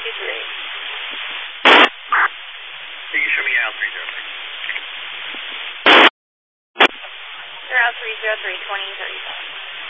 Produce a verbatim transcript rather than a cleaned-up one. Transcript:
two three. Can you show me out three zero three? You're out three zero three, twenty thirty-five.